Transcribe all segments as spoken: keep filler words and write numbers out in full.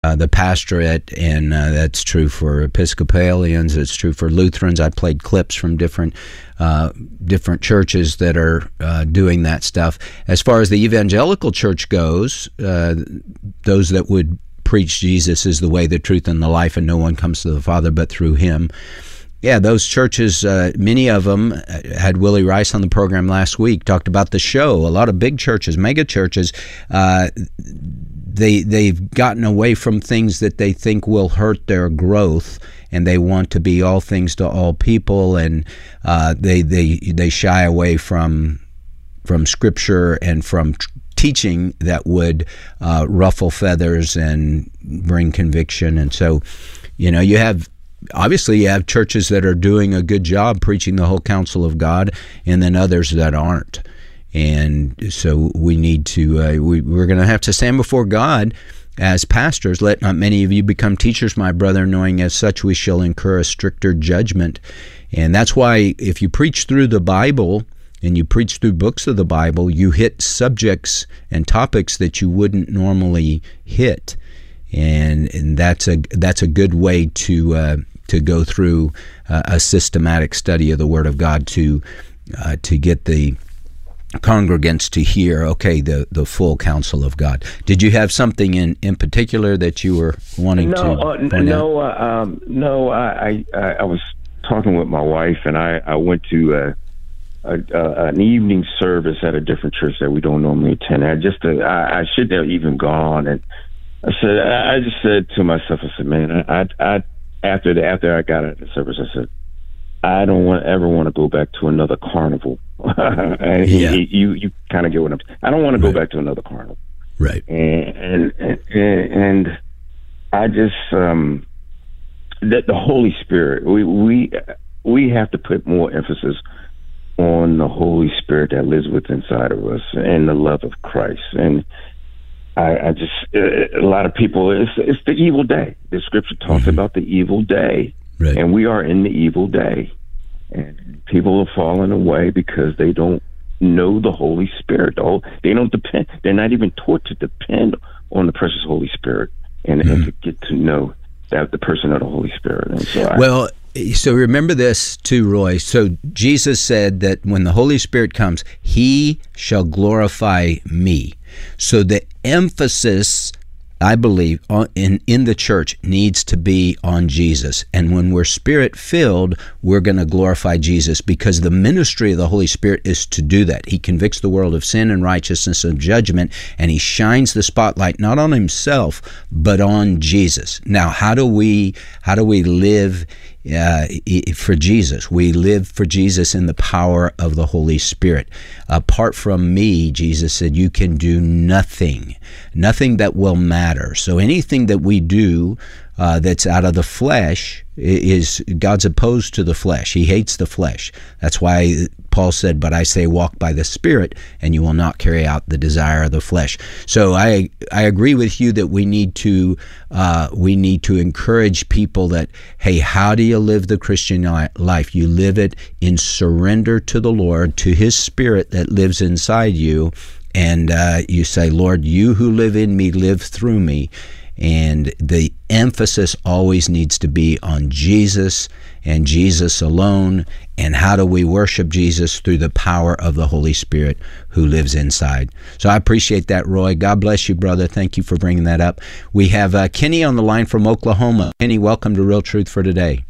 uh, the pastorate, and uh, that's true for Episcopalians. It's true for Lutherans. I played clips from different uh, different churches that are uh, doing that stuff. As far as the evangelical church goes, uh, those that would preach Jesus is the way, the truth, and the life, and no one comes to the Father but through him. Yeah, those churches, uh, many of them, had Willie Rice on the program last week, talked about the show. A lot of big churches, mega churches, uh, they, they've gotten away from things that they think will hurt their growth, and they want to be all things to all people, and uh, they, they, they shy away from, from Scripture and from tr- teaching that would uh, ruffle feathers and bring conviction. And so, you know, you have, obviously you have churches that are doing a good job preaching the whole counsel of God, and then others that aren't. And so we need to, uh, we, we're going to have to stand before God as pastors. Let not many of you become teachers, my brother, knowing as such we shall incur a stricter judgment. And that's why if you preach through the Bible, and you preach through books of the Bible, you hit subjects and topics that you wouldn't normally hit, and and that's a that's a good way to uh, to go through uh, a systematic study of the Word of God to uh, to get the congregants to hear, okay, the the full counsel of God. Did you have something in, in particular that you were wanting no, to uh, point no, out? Uh, um, no, I, I I was talking with my wife, and I I went to. Uh, A, uh, an evening service at a different church that we don't normally attend. I just, uh, I, I shouldn't have even gone. And I said, I just said to myself, I said, man, I, I, after the, after I got out of the service, I said, I don't want ever want to go back to another carnival. and yeah. you, you, you kind of get what I'm. I don't want to right. go back to another carnival. Right. And and and, and I just um, that the Holy Spirit. We we we have to put more emphasis on the Holy Spirit that lives within inside of us and the love of Christ. And I, I just, a lot of people, it's, it's the evil day. The scripture talks mm-hmm. about the evil day. Right. And we are in the evil day. And people are falling away because they don't know the Holy Spirit. They don't depend, they're not even taught to depend on the precious Holy Spirit and, mm-hmm. and to get to know that the person of the Holy Spirit. And so I, well, so remember this too, Roy. So Jesus said that when the Holy Spirit comes, he shall glorify me. So the emphasis, I believe, on, in, in the church needs to be on Jesus. And when we're Spirit-filled, we're going to glorify Jesus, because the ministry of the Holy Spirit is to do that. He convicts the world of sin and righteousness and judgment, and he shines the spotlight not on himself, but on Jesus. Now, how do we, how do we live Uh, for Jesus? We live for Jesus in the power of the Holy Spirit. Apart from me, Jesus said, you can do nothing, nothing that will matter. So anything that we do uh, that's out of the flesh is, God's opposed to the flesh. He hates the flesh. That's why Paul said, but I say walk by the Spirit, and you will not carry out the desire of the flesh. So I I agree with you that we need to uh, we need to encourage people that, hey, how do you live the Christian life? You live it in surrender to the Lord, to his Spirit that lives inside you, and uh, you say, Lord, you who live in me, live through me. And the emphasis always needs to be on Jesus and Jesus alone. And how do we worship Jesus? Through the power of the Holy Spirit who lives inside. So I appreciate that, Roy. God bless you, brother. Thank you for bringing that up. We have uh, Kenny on the line from Oklahoma. Kenny, welcome to Real Truth for Today.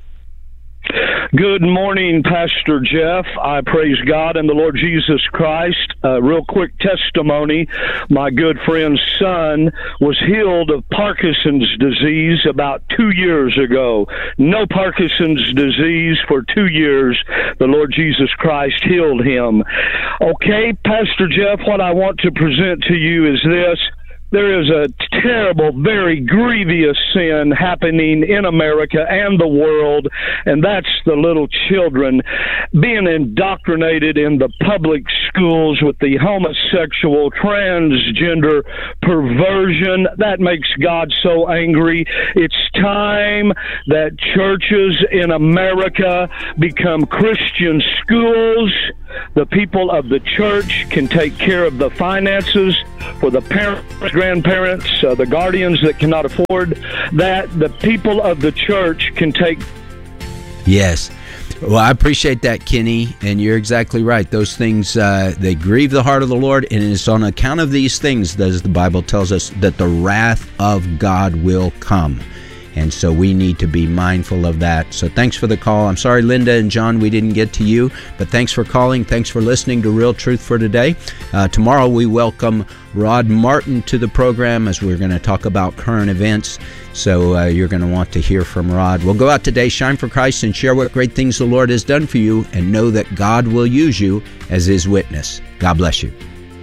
Good morning, Pastor Jeff. I praise God and the Lord Jesus Christ. Uh, real quick testimony. My good friend's son was healed of Parkinson's disease about two years ago. No Parkinson's disease for two years. The Lord Jesus Christ healed him. Okay, Pastor Jeff, what I want to present to you is this. There is a terrible, very grievous sin happening in America and the world, and that's the little children being indoctrinated in the public schools with the homosexual, transgender perversion. That makes God so angry. It's time that churches in America become Christian schools. The people of the church can take care of the finances for the parents, grandparents, uh, the guardians that cannot afford that. The people of the church can take. Yes. Well, I appreciate that, Kenny, and you're exactly right. Those things, uh, they grieve the heart of the Lord, and it's on account of these things, as the Bible tells us, that the wrath of God will come. And so we need to be mindful of that. So thanks for the call. I'm sorry, Linda and John, we didn't get to you, but thanks for calling. Thanks for listening to Real Truth for Today. Uh, tomorrow we welcome Rod Martin to the program as we're going to talk about current events. So uh, you're going to want to hear from Rod. We'll go out today, shine for Christ, and share what great things the Lord has done for you, and know that God will use you as His witness. God bless you.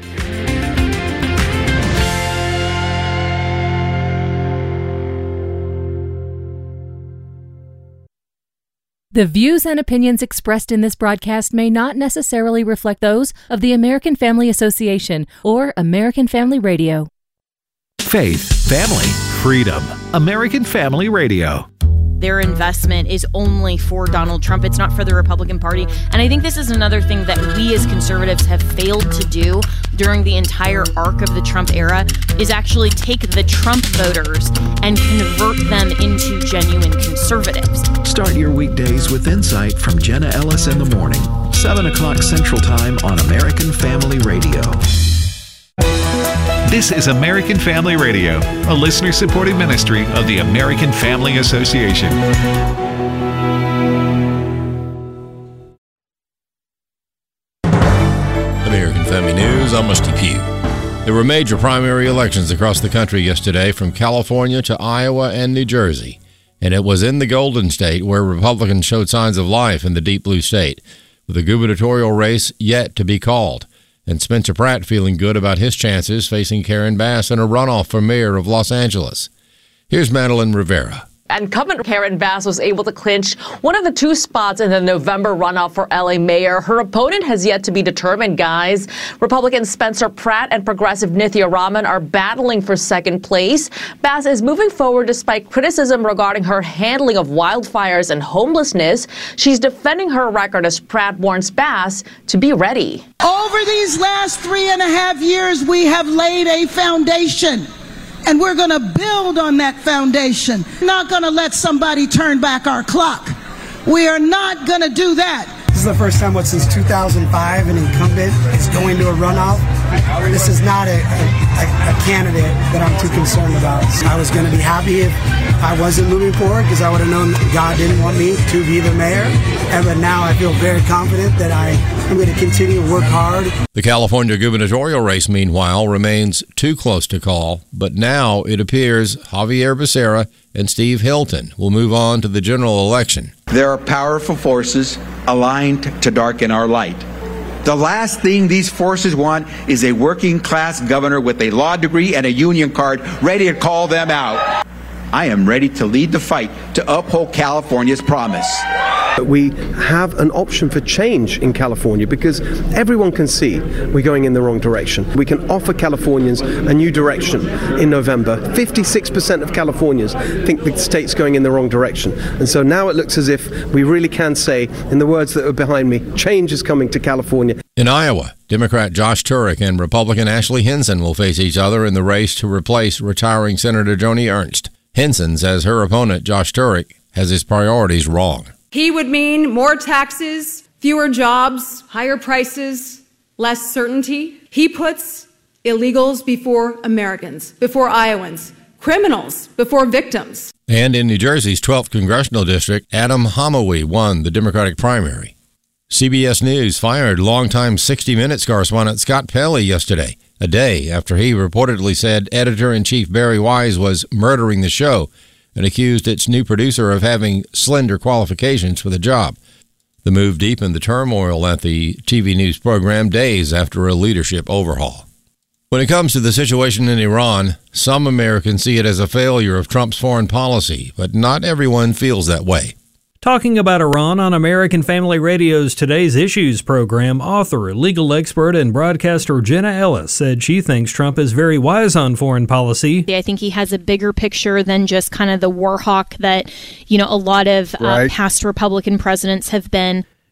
The views and opinions expressed in this broadcast may not necessarily reflect those of the American Family Association or American Family Radio. Faith, family, freedom. American Family Radio. Their investment is only for Donald Trump. It's not for the Republican Party. And I think this is another thing that we as conservatives have failed to do during the entire arc of the Trump era is actually take the Trump voters and convert them into genuine conservatives. Start your weekdays with insight from Jenna Ellis in the morning, seven o'clock Central Time on American Family Radio. This is American Family Radio, a listener-supported ministry of the American Family Association. American Family News, I'm Musty Pugh. There were major primary elections across the country yesterday, from California to Iowa and New Jersey. And it was in the Golden State where Republicans showed signs of life in the deep blue state, with a gubernatorial race yet to be called. And Spencer Pratt feeling good about his chances facing Karen Bass in a runoff for mayor of Los Angeles. Here's Madeline Rivera. Incumbent Karen Bass was able to clinch one of the two spots in the November runoff for L A mayor. Her opponent has yet to be determined, guys. Republican Spencer Pratt and progressive Nithya Raman are battling for second place. Bass is moving forward despite criticism regarding her handling of wildfires and homelessness. She's defending her record as Pratt warns Bass to be ready. Over these last three and a half years, we have laid a foundation. And we're going to build on that foundation. We're not going to let somebody turn back our clock. We are not going to do that. This is the first time what, since two thousand five an incumbent is going to a runoff. This is not a, a, a candidate that I'm too concerned about. I was going to be happy if I wasn't moving forward because I would have known God didn't want me to be the mayor. And but now I feel very confident that I am going to continue to work hard. The California gubernatorial race, meanwhile, remains too close to call, but now it appears Javier Becerra and Steve Hilton will move on to the general election. There are powerful forces aligned to darken our light. The last thing these forces want is a working-class governor with a law degree and a union card ready to call them out. I am ready to lead the fight to uphold California's promise. We have an option for change in California because everyone can see we're going in the wrong direction. We can offer Californians a new direction in November. fifty-six percent of Californians think the state's going in the wrong direction. And so now it looks as if we really can say, in the words that are behind me, change is coming to California. In Iowa, Democrat Josh Turek and Republican Ashley Hinson will face each other in the race to replace retiring Senator Joni Ernst. Hinson says her opponent, Josh Turek, has his priorities wrong. He would mean more taxes, fewer jobs, higher prices, less certainty. He puts illegals before Americans, before Iowans, criminals before victims. And in New Jersey's twelfth congressional district, Adam Homowy won the Democratic primary. C B S News fired longtime sixty minutes correspondent Scott Pelley yesterday, a day after he reportedly said editor-in-chief Barry Wise was murdering the show and accused its new producer of having slender qualifications for the job. The move deepened the turmoil at the T V news program days after a leadership overhaul. When it comes to the situation in Iran, some Americans see it as a failure of Trump's foreign policy, but not everyone feels that way. Talking about Iran on American Family Radio's Today's Issues program, author, legal expert, and broadcaster Jenna Ellis said she thinks Trump is very wise on foreign policy. I think he has a bigger picture than just kind of the war hawk that, you know, a lot of right. uh, past Republican presidents have been.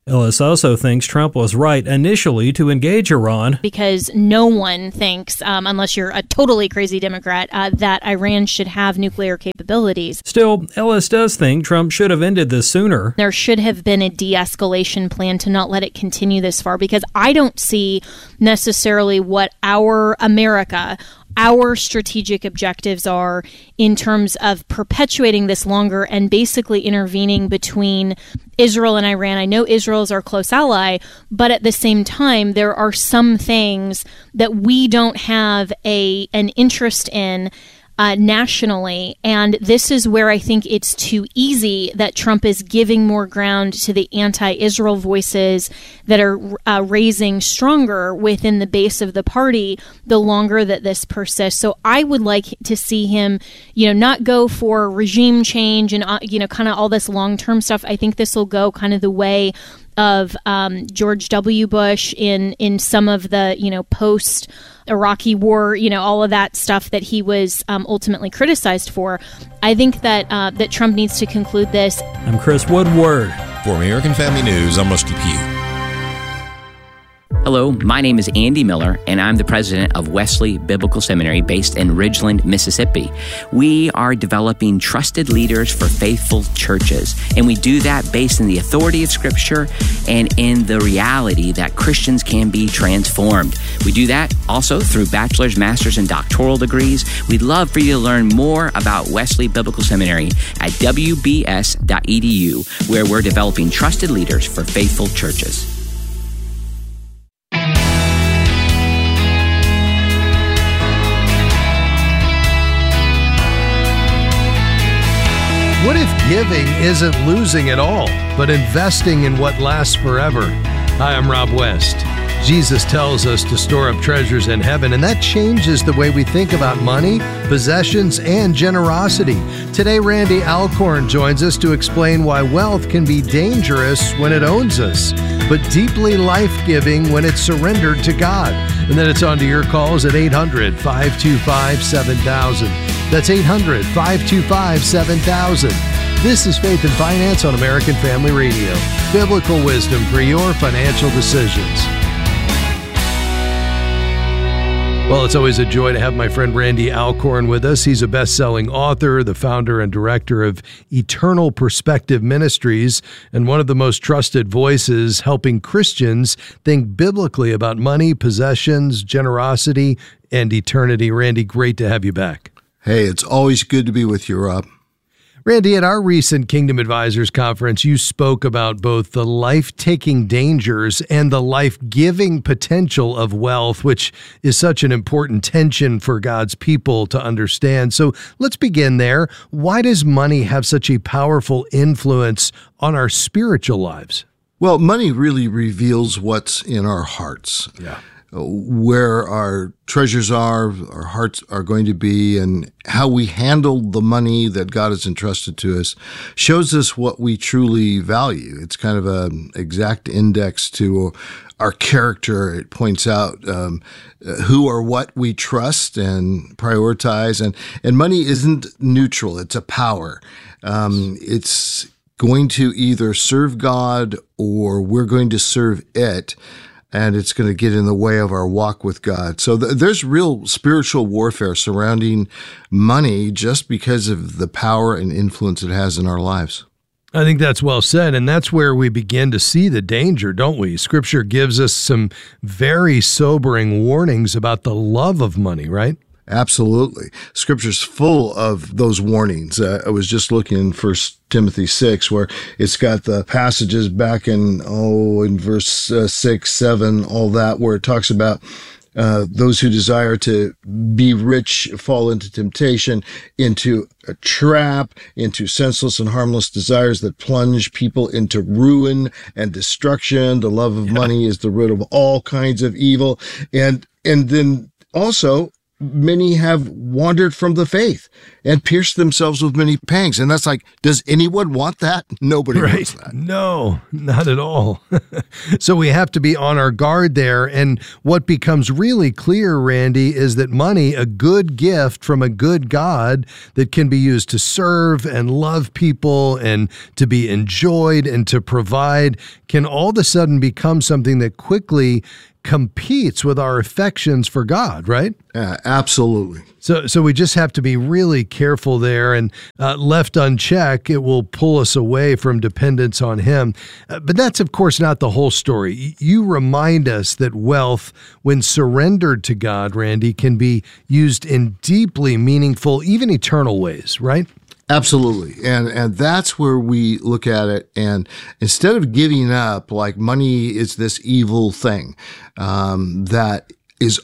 Ellis also thinks Trump was right initially to engage Iran because no one thinks, um, unless you're a totally crazy Democrat, uh, that Iran should have nuclear capabilities. Still, Ellis does think Trump should have ended this sooner. There should have been a de-escalation plan to not let it continue this far, because I don't see necessarily what our America, our strategic objectives are in terms of perpetuating this longer and basically intervening between Israel and Iran. I know Israel is our close ally, but at the same time, there are some things that we don't have a an interest in Uh, nationally, and this is where I think it's too easy that Trump is giving more ground to the anti-Israel voices that are uh, raising stronger within the base of the party the longer that this persists. So I would like to see him, you know, not go for regime change and, uh, you know, kind of all this long-term stuff. I think this will go kind of the way of um, George W. Bush in, in some of the, you know, post Iraqi war, you know, all of that stuff that he was um, ultimately criticized for. I think that uh, that Trump needs to conclude this. I'm Chris Woodward. For American Family News, I'm Rusty Pugh. Hello, my name is Andy Miller, and I'm the president of Wesley Biblical Seminary based in Ridgeland, Mississippi. We are developing trusted leaders for faithful churches, and we do that based in the authority of Scripture and in the reality that Christians can be transformed. We do that also through bachelor's, master's, and doctoral degrees. We'd love for you to learn more about Wesley Biblical Seminary at w b s dot e d u, where we're developing trusted leaders for faithful churches. What if giving isn't losing at all, but investing in what lasts forever? Hi, I'm Rob West. Jesus tells us to store up treasures in heaven, and that changes the way we think about money, possessions, and generosity. Today, Randy Alcorn joins us to explain why wealth can be dangerous when it owns us, but deeply life-giving when it's surrendered to God. And then it's on to your calls at eight hundred, five two five, seven thousand. That's eight hundred, five two five, seven thousand. This is Faith and Finance on American Family Radio. Biblical wisdom for your financial decisions. Well, it's always a joy to have my friend Randy Alcorn with us. He's a best-selling author, the founder and director of Eternal Perspective Ministries, and one of the most trusted voices helping Christians think biblically about money, possessions, generosity, and eternity. Randy, great to have you back. Hey, it's always good to be with you, Rob. Randy, at our recent Kingdom Advisors Conference, you spoke about both the life-taking dangers and the life-giving potential of wealth, which is such an important tension for God's people to understand. So let's begin there. Why does money have such a powerful influence on our spiritual lives? Well, money really reveals what's in our hearts. Yeah. Where our treasures are, our hearts are going to be, and how we handle the money that God has entrusted to us shows us what we truly value. It's kind of an exact index to our character. It points out um, who or what we trust and prioritize. And, and money isn't neutral. It's a power. Um, it's going to either serve God or we're going to serve it. And it's going to get in the way of our walk with God. So th- there's real spiritual warfare surrounding money just because of the power and influence it has in our lives. I think that's well said, and that's where we begin to see the danger, don't we? Scripture gives us some very sobering warnings about the love of money, right? Absolutely. Scripture's full of those warnings. Uh, I was just looking in First Timothy six, where it's got the passages back in, oh, in verse uh, six, seven, all that, where it talks about uh, those who desire to be rich fall into temptation, into a trap, into senseless and harmless desires that plunge people into ruin and destruction. The love of money is the root of all kinds of evil. And, and then also, many have wandered from the faith and pierced themselves with many pangs. And that's like, does anyone want that? Nobody right. wants that. No, not at all. So we have to be on our guard there. And what becomes really clear, Randy, is that money, a good gift from a good God that can be used to serve and love people and to be enjoyed and to provide, can all of a sudden become something that quickly competes with our affections for God, right? Yeah, absolutely. So so we just have to be really careful there, and uh, left unchecked, it will pull us away from dependence on Him. Uh, but that's, of course, not the whole story. You remind us that wealth, when surrendered to God, Randy, can be used in deeply meaningful, even eternal ways, right? Absolutely. And and that's where we look at it. And instead of giving up like money is this evil thing um, that is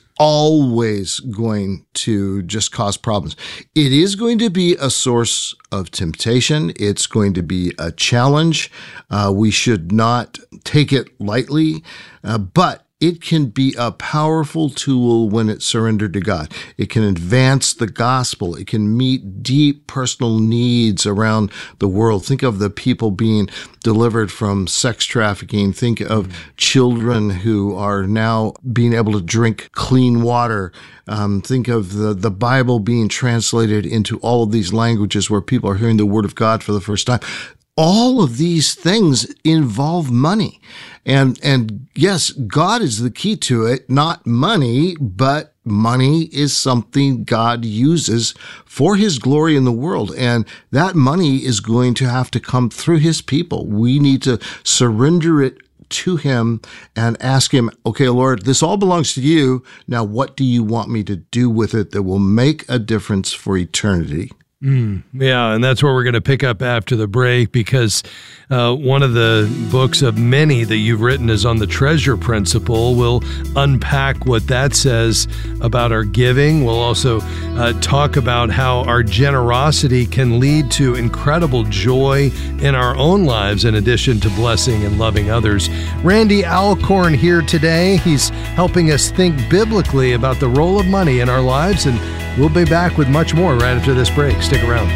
always going to just cause problems, it is going to be a source of temptation. It's going to be a challenge. Uh, we should not take it lightly, uh, but it can be a powerful tool when it's surrendered to God. It can advance the gospel. It can meet deep personal needs around the world. Think of the people being delivered from sex trafficking. Think of mm-hmm. children who are now being able to drink clean water. Um, think of the, the Bible being translated into all of these languages where people are hearing the word of God for the first time. All of these things involve money. And, and yes, God is the key to it, not money, but money is something God uses for His glory in the world. And that money is going to have to come through His people. We need to surrender it to Him and ask Him, okay, Lord, this all belongs to You. Now, what do You want me to do with it that will make a difference for eternity? Mm, yeah, and that's where we're going to pick up after the break, because uh, one of the books of many that you've written is on the treasure principle. We'll unpack what that says about our giving. We'll also uh, talk about how our generosity can lead to incredible joy in our own lives, in addition to blessing and loving others. Randy Alcorn here today. He's helping us think biblically about the role of money in our lives, and we'll be back with much more right after this break. Stick around.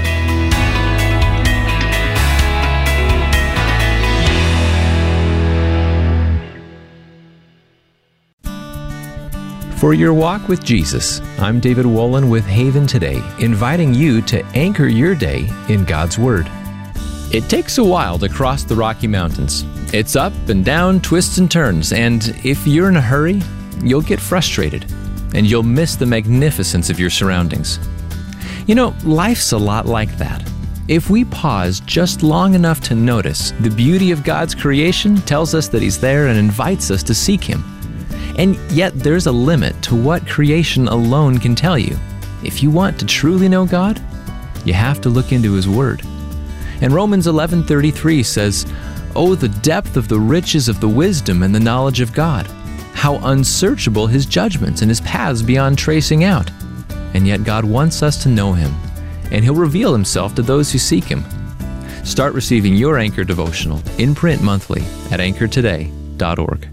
For your walk with Jesus, I'm David Wolin with Haven Today, inviting you to anchor your day in God's Word. It takes a while to cross the Rocky Mountains. It's up and down, twists and turns, and if you're in a hurry, you'll get frustrated, and you'll miss the magnificence of your surroundings. You know, life's a lot like that. If we pause just long enough to notice, the beauty of God's creation tells us that He's there and invites us to seek Him. And yet there's a limit to what creation alone can tell you. If you want to truly know God, you have to look into His Word. And Romans eleven thirty-three says, "Oh, the depth of the riches of the wisdom and the knowledge of God! How unsearchable His judgments and His paths beyond tracing out." And yet God wants us to know Him, and He'll reveal Himself to those who seek Him. Start receiving your Anchor devotional in print monthly at anchor today dot org.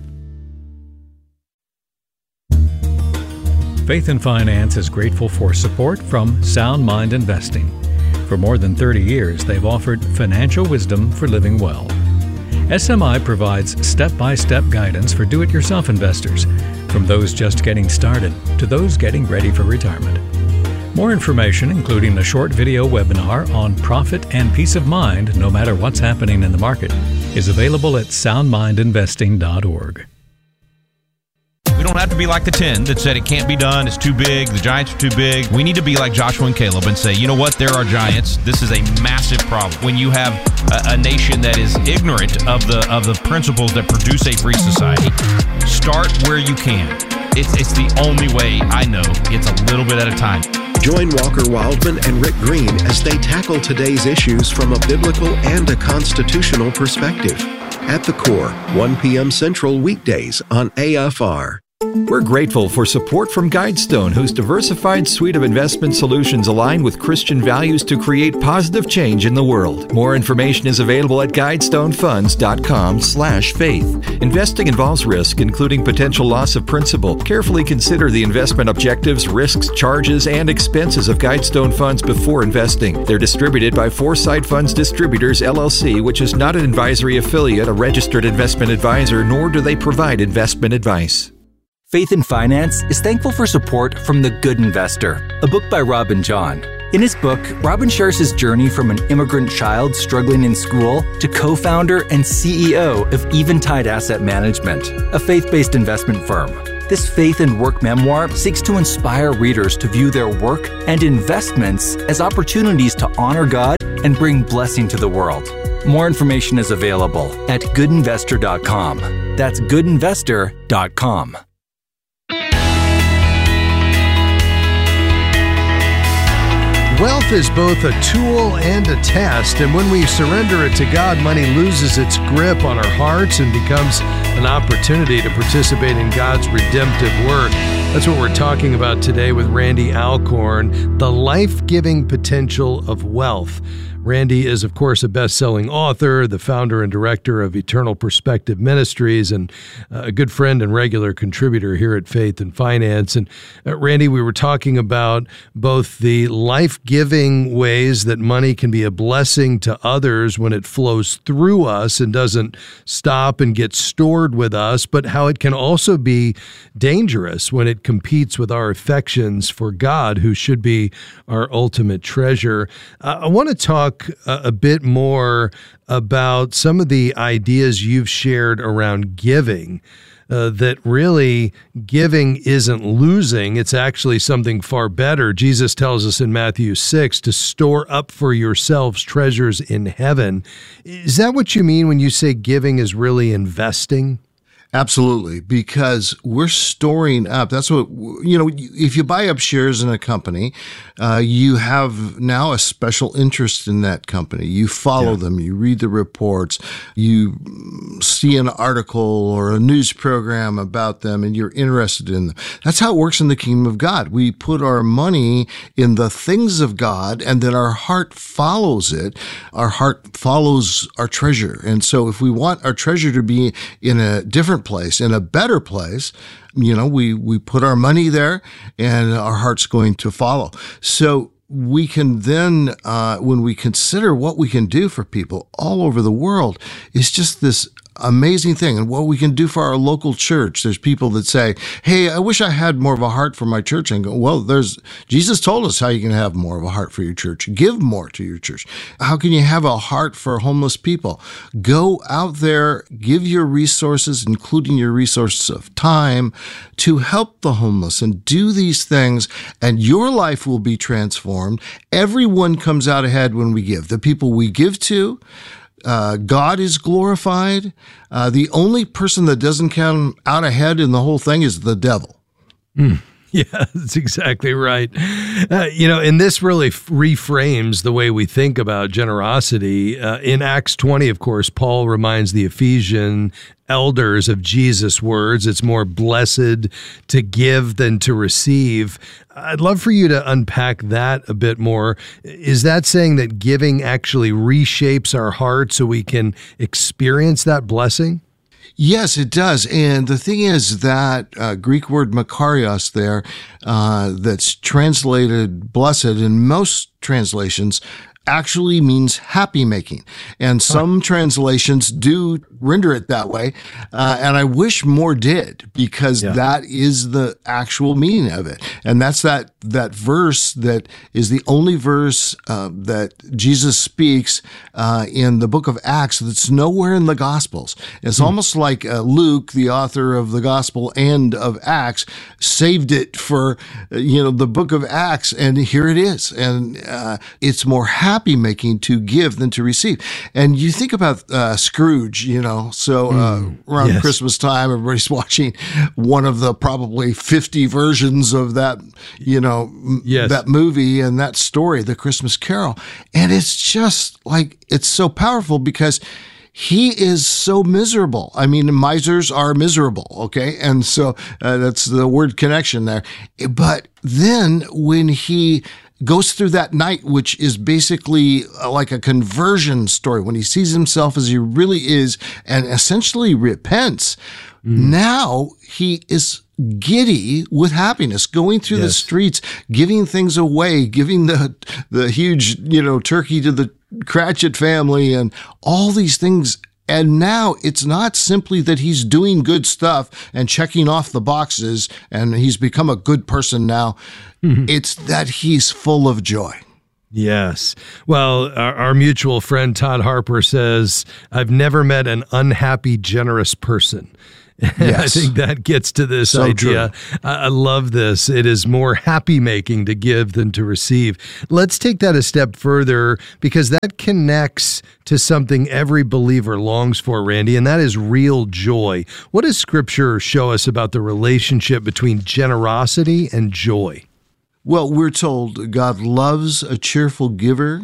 Faith and Finance is grateful for support from Sound Mind Investing. For more than thirty years, they've offered financial wisdom for living well. S M I provides step-by-step guidance for do-it-yourself investors, from those just getting started to those getting ready for retirement. More information, including a short video webinar on profit and peace of mind no matter what's happening in the market, is available at sound mind investing dot org. We don't have to be like the ten that said it can't be done, it's too big, the giants are too big. We need to be like Joshua and Caleb and say, you know what, there are giants. This is a massive problem. When you have a, a nation that is ignorant of the of the principles that produce a free society, start where you can. It's, it's the only way I know. It's a little bit at a time. Join Walker Wildman and Rick Green as they tackle today's issues from a biblical and a constitutional perspective. At the Core, one p.m. Central weekdays on A F R. We're grateful for support from Guidestone, whose diversified suite of investment solutions align with Christian values to create positive change in the world. More information is available at guidestonefunds.com slash faith. Investing involves risk, including potential loss of principal. Carefully consider the investment objectives, risks, charges, and expenses of Guidestone funds before investing. They're distributed by Foresight Funds Distributors, L L C, which is not an advisory affiliate, a registered investment advisor, nor do they provide investment advice. Faith in Finance is thankful for support from The Good Investor, a book by Robin John. In his book, Robin shares his journey from an immigrant child struggling in school to co-founder and C E O of Eventide Asset Management, a faith-based investment firm. This faith and work memoir seeks to inspire readers to view their work and investments as opportunities to honor God and bring blessing to the world. More information is available at good investor dot com. That's good investor dot com. Wealth is both a tool and a test, and when we surrender it to God, money loses its grip on our hearts and becomes an opportunity to participate in God's redemptive work. That's what we're talking about today with Randy Alcorn, the life-giving potential of wealth. Randy is, of course, a best-selling author, the founder and director of Eternal Perspective Ministries, and a good friend and regular contributor here at Faith and Finance. And uh, Randy, we were talking about both the life-giving ways that money can be a blessing to others when it flows through us and doesn't stop and get stored with us, but how it can also be dangerous when it competes with our affections for God, who should be our ultimate treasure. Uh, I want to talk A, a bit more about some of the ideas you've shared around giving, uh, that really giving isn't losing. It's actually something far better. Jesus tells us in Matthew six to store up for yourselves treasures in heaven. Is that what you mean when you say giving is really investing? Absolutely, because we're storing up. That's what, you know, if you buy up shares in a company, uh, you have now a special interest in that company. You follow yeah. them, you read the reports, you see an article or a news program about them, and you're interested in them. That's how it works in the kingdom of God. We put our money in the things of God, and then our heart follows it. Our heart follows our treasure. And so if we want our treasure to be in a different place, in a better place, you know, we, we put our money there and our heart's going to follow. So we can then, uh, when we consider what we can do for people all over the world, it's just this amazing thing. And what we can do for our local church. There's people that say, hey, I wish I had more of a heart for my church. And go, well, there's, Jesus told us how you can have more of a heart for your church. Give more to your church. How can you have a heart for homeless people? Go out there, give your resources, including your resources of time, to help the homeless and do these things, and your life will be transformed. Everyone comes out ahead when we give. The people we give to, Uh, God is glorified. Uh, the only person that doesn't come out ahead in the whole thing is the devil. Mm. Yeah, that's exactly right. Uh, you know, and this really f- reframes the way we think about generosity. Uh, in Acts twenty, of course, Paul reminds the Ephesian elders of Jesus' words. It's more blessed to give than to receive. I'd love for you to unpack that a bit more. Is that saying that giving actually reshapes our heart so we can experience that blessing? Yes, it does. And the thing is that uh, Greek word makarios there, uh, that's translated blessed in most translations, actually means happy making. And some translations do render it that way. Uh, and I wish more did, because yeah. that is the actual meaning of it. And that's that, that verse that is the only verse uh, that Jesus speaks uh, in the book of Acts that's nowhere in the Gospels. It's mm. almost like uh, Luke, the author of the Gospel and of Acts, saved it for, you know, the book of Acts, and here it is. And uh, it's more happy happy making to give than to receive. And you think about uh, Scrooge, you know, so uh, mm, around yes. Christmas time, everybody's watching one of the probably fifty versions of that, you know, yes. that movie and that story, The Christmas Carol. And it's just like, it's so powerful because he is so miserable. I mean, misers are miserable, okay? And so uh, that's the word connection there. But then when he goes through that night, which is basically like a conversion story, when he sees himself as he really is and essentially repents, mm. now he is giddy with happiness, going through yes. the streets, giving things away, giving the the huge, you know, turkey to the Cratchit family and all these things. And now it's not simply that he's doing good stuff and checking off the boxes and he's become a good person now. Mm-hmm. It's that he's full of joy. Yes. Well, our, our mutual friend Todd Harper says, I've never met an unhappy, generous person. Yes. I think that gets to this so idea. I, I love this. It is more happy making to give than to receive. Let's take that a step further because that connects to something every believer longs for, Randy, and that is real joy. What does Scripture show us about the relationship between generosity and joy? Well, we're told God loves a cheerful giver.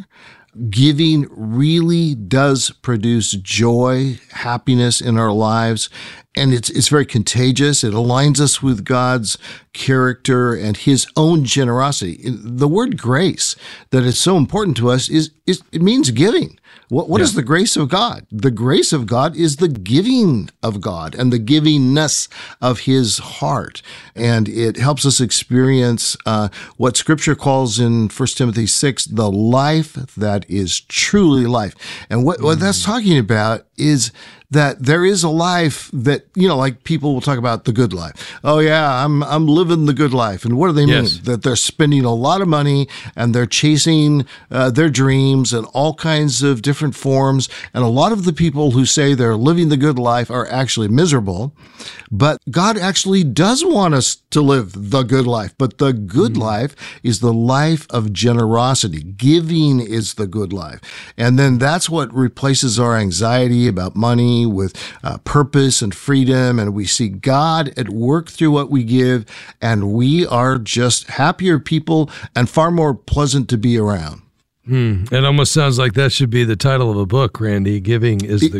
Giving really does produce joy, happiness in our lives, and it's it's very contagious. It aligns us with God's character and his own generosity. The word grace that is so important to us is, is it means giving. What, what yeah. is the grace of God? The grace of God is the giving of God and the givingness of his heart. And it helps us experience uh, what Scripture calls in First Timothy six, the life that is truly life. And what, mm-hmm. what that's talking about is that there is a life that, you know, like people will talk about the good life. Oh yeah, I'm I'm living the good life. And what do they yes. mean? That they're spending a lot of money and they're chasing uh, their dreams in all kinds of different forms. And a lot of the people who say they're living the good life are actually miserable. But God actually does want us to live the good life. But the good mm. life is the life of generosity. Giving is the good life. And then that's what replaces our anxiety about money with uh, purpose and freedom, and we see God at work through what we give, and we are just happier people and far more pleasant to be around. Hmm. It almost sounds like that should be the title of a book, Randy. Giving is the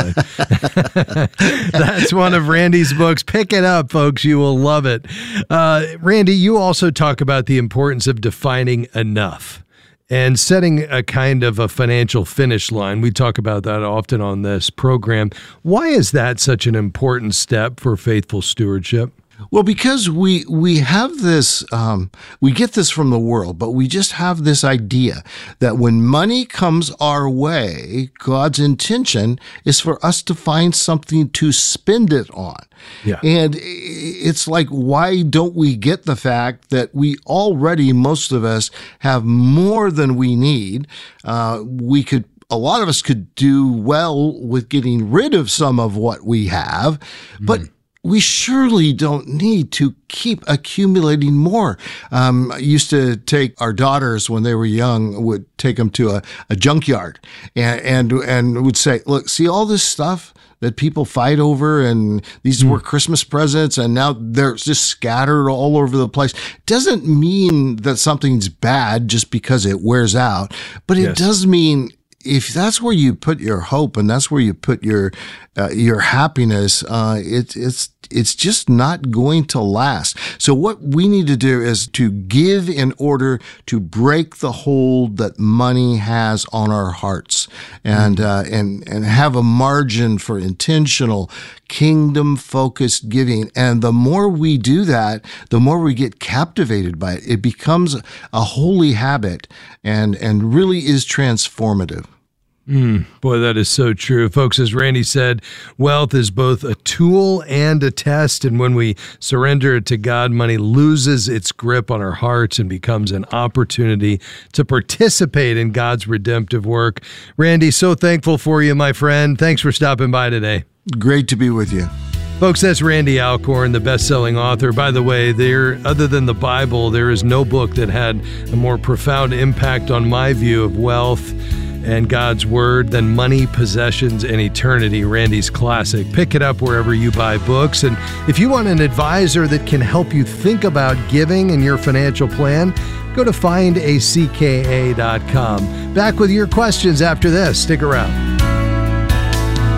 good life. That's one of Randy's books. Pick it up, folks. You will love it. Uh, Randy, you also talk about the importance of defining enough and setting a kind of a financial finish line. We talk about that often on this program. Why is that such an important step for faithful stewardship? Well, because we we have this, um, we get this from the world, but we just have this idea that when money comes our way, God's intention is for us to find something to spend it on. Yeah. And it's like, why don't we get the fact that we already, most of us, have more than we need? Uh, we could A lot of us could do well with getting rid of some of what we have, but mm. we surely don't need to keep accumulating more. Um, I used to take our daughters when they were young, would take them to a, a junkyard and, and, and would say, look, see all this stuff that people fight over, and these mm. were Christmas presents, and now they're just scattered all over the place. Doesn't mean that something's bad just because it wears out, but it yes. does mean if that's where you put your hope and that's where you put your uh, your happiness, uh, it, it's it's just not going to last. So what we need to do is to give in order to break the hold that money has on our hearts, and uh, and and have a margin for intentional, kingdom-focused giving. And the more we do that, the more we get captivated by it. It becomes a holy habit and and really is transformative. Mm, boy, that is so true. Folks, as Randy said, wealth is both a tool and a test, and when we surrender it to God, money loses its grip on our hearts and becomes an opportunity to participate in God's redemptive work. Randy, so thankful for you, my friend. Thanks for stopping by today. Great to be with you. Folks, that's Randy Alcorn, the best-selling author. By the way, there, other than the Bible, there is no book that had a more profound impact on my view of wealth and God's Word than Money, Possessions, and Eternity, Randy's classic. Pick it up wherever you buy books. And if you want an advisor that can help you think about giving and your financial plan, go to find a c k a dot com. Back with your questions after this. Stick around.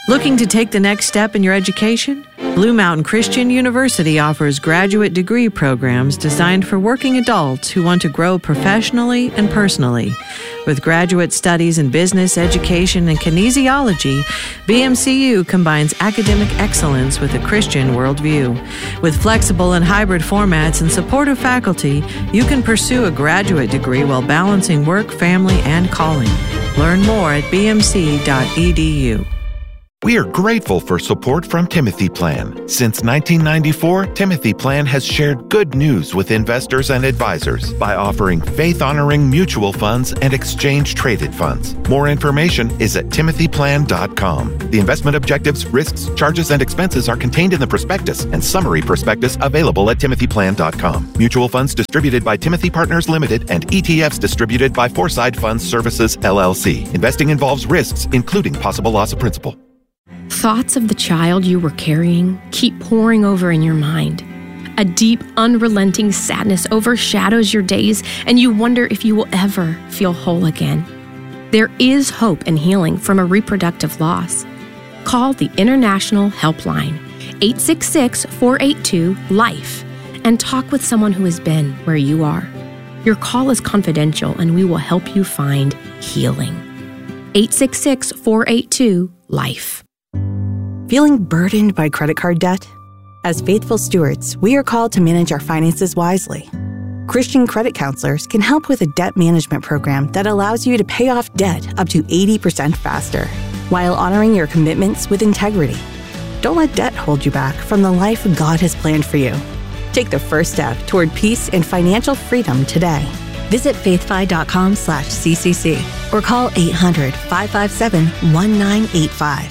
Looking to take the next step in your education? Blue Mountain Christian University offers graduate degree programs designed for working adults who want to grow professionally and personally. With graduate studies in business, education, and kinesiology, B M C U combines academic excellence with a Christian worldview. With flexible and hybrid formats and supportive faculty, you can pursue a graduate degree while balancing work, family, and calling. Learn more at b m c dot e d u. We are grateful for support from Timothy Plan. Since nineteen ninety-four, Timothy Plan has shared good news with investors and advisors by offering faith-honoring mutual funds and exchange-traded funds. More information is at timothy plan dot com. The investment objectives, risks, charges, and expenses are contained in the prospectus and summary prospectus available at timothy plan dot com. Mutual funds distributed by Timothy Partners Limited and E T Fs distributed by Foreside Funds Services, L L C. Investing involves risks, including possible loss of principal. Thoughts of the child you were carrying keep pouring over in your mind. A deep, unrelenting sadness overshadows your days, and you wonder if you will ever feel whole again. There is hope and healing from a reproductive loss. Call the International Helpline, eight six six, four eight two, LIFE, and talk with someone who has been where you are. Your call is confidential, and we will help you find healing. eight six six, four eight two, LIFE. Feeling burdened by credit card debt? As faithful stewards, we are called to manage our finances wisely. Christian credit counselors can help with a debt management program that allows you to pay off debt up to eighty percent faster, while honoring your commitments with integrity. Don't let debt hold you back from the life God has planned for you. Take the first step toward peace and financial freedom today. Visit faithfi.com slash CCC or call eight hundred, five five seven, one nine eight five.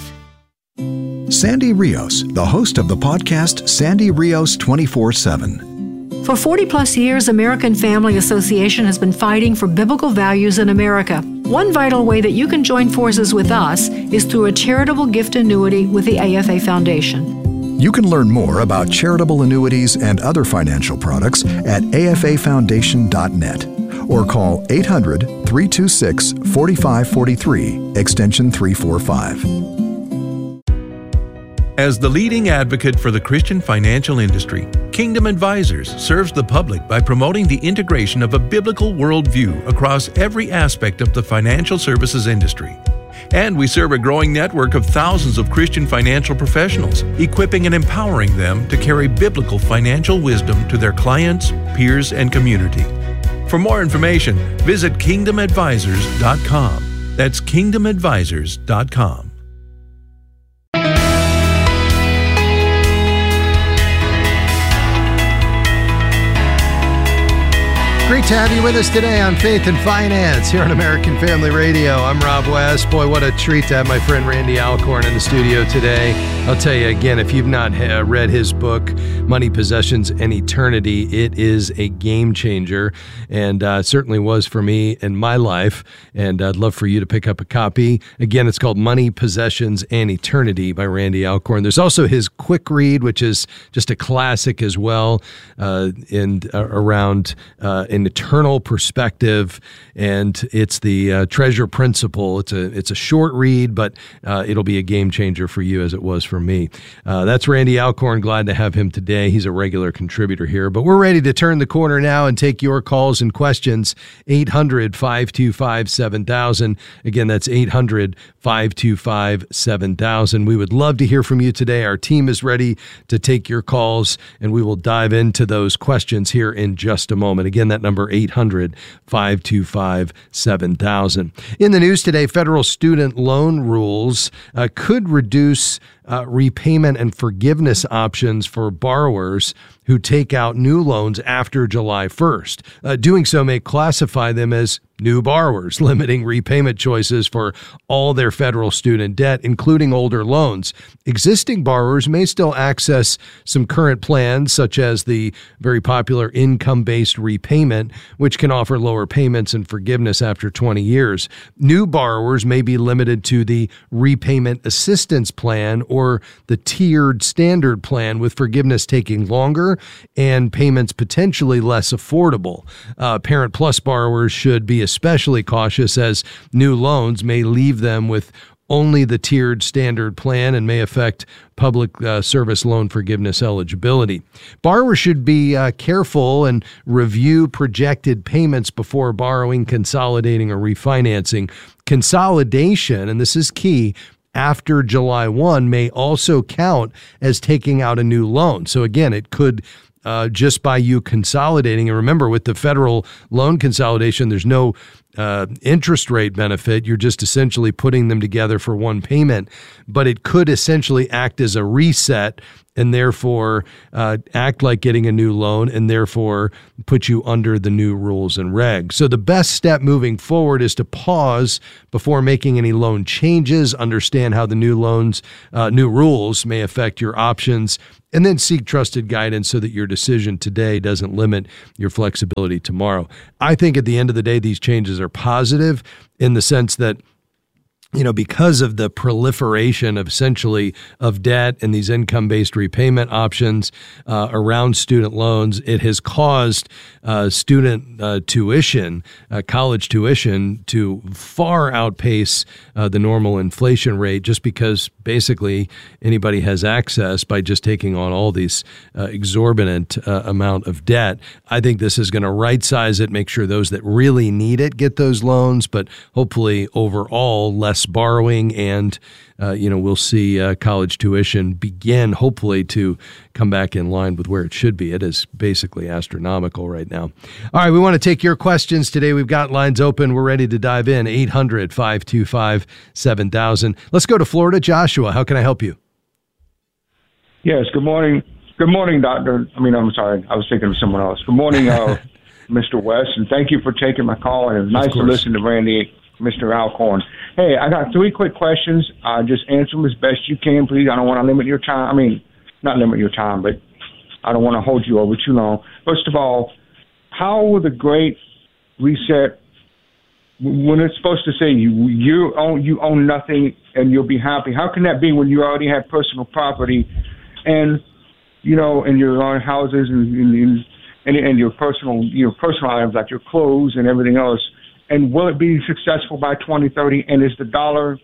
Sandy Rios, the host of the podcast Sandy Rios twenty-four seven. For forty plus years, American Family Association has been fighting for biblical values in America. One vital way that you can join forces with us is through a charitable gift annuity with the A F A Foundation. You can learn more about charitable annuities and other financial products at a f a foundation dot net or call eight hundred, three two six, four five four three, extension three forty-five. As the leading advocate for the Christian financial industry, Kingdom Advisors serves the public by promoting the integration of a biblical worldview across every aspect of the financial services industry. And we serve a growing network of thousands of Christian financial professionals, equipping and empowering them to carry biblical financial wisdom to their clients, peers, and community. For more information, visit kingdom advisors dot com. That's kingdom advisors dot com. Great to have you with us today on Faith and Finance here on American Family Radio. I'm Rob West. Boy, what a treat to have my friend Randy Alcorn in the studio today. I'll tell you again, if you've not uh, read his book, Money, Possessions, and Eternity, it is a game changer, and uh, certainly was for me in my life, and I'd love for you to pick up a copy. Again, it's called Money, Possessions, and Eternity by Randy Alcorn. There's also his quick read, which is just a classic as well, uh, and uh, around uh, an eternal perspective, and it's the uh, Treasure Principle. It's a it's a short read, but uh, it'll be a game changer for you as it was for me. Uh, that's Randy Alcorn. Glad to have him today. He's a regular contributor here, but we're ready to turn the corner now and take your calls and questions. eight hundred, five two five, seven thousand. Again, that's eight hundred, five two five, seven thousand. We would love to hear from you today. Our team is ready to take your calls, and we will dive into those questions here in just a moment. Again, that number eight hundred, five two five, seven thousand. In the news today, federal student loan rules uh, could reduce uh, repayment and forgiveness options for borrowers who take out new loans after July first. Uh, doing so may classify them as new borrowers, limiting repayment choices for all their federal student debt, including older loans. Existing borrowers may still access some current plans, such as the very popular income-based repayment, which can offer lower payments and forgiveness after twenty years. New borrowers may be limited to the repayment assistance plan or the tiered standard plan, with forgiveness taking longer and payments potentially less affordable. Uh, Parent Plus borrowers should be especially cautious, as new loans may leave them with only the tiered standard plan and may affect public uh, service loan forgiveness eligibility. Borrowers should be uh, careful and review projected payments before borrowing, consolidating, or refinancing. Consolidation, and this is key, after July first may also count as taking out a new loan. So again, it could uh, just by you consolidating, and remember with the federal loan consolidation, there's no uh, interest rate benefit. You're just essentially putting them together for one payment, but it could essentially act as a reset and therefore uh, act like getting a new loan and therefore put you under the new rules and regs. So the best step moving forward is to pause before making any loan changes, understand how the new loans, uh, new rules may affect your options, and then seek trusted guidance so that your decision today doesn't limit your flexibility tomorrow. I think at the end of the day, these changes are positive in the sense that, you know, because of the proliferation of essentially of debt and these income-based repayment options uh, around student loans, it has caused uh, student uh, tuition, uh, college tuition, to far outpace uh, the normal inflation rate, just because basically anybody has access by just taking on all these uh, exorbitant uh, amount of debt. I think this is going to right-size it, make sure those that really need it get those loans, but hopefully overall less borrowing, and uh, you know, we'll see uh, college tuition begin hopefully to come back in line with where it should be. It is basically astronomical right now. All right, we want to take your questions today. We've got lines open. We're ready to dive in. eight hundred, five two five, seven thousand. Let's go to Florida. Joshua, how can I help you? Yes, good morning. Good morning, Doctor. I mean, I'm sorry. I was thinking of someone else. Good morning, uh, Mister West, and thank you for taking my call. And it was nice to listen to Randy, Mister Alcorn. Hey, I got three quick questions. Uh, just answer them as best you can, please. I don't want to limit your time. I mean, not limit your time, but I don't want to hold you over too long. First of all, how will the Great Reset, when it's supposed to say you you own you own nothing and you'll be happy, how can that be when you already have personal property and, you know, and your own houses and and, and and your personal your personal items like your clothes and everything else? And will it be successful by twenty thirty? And is the dollar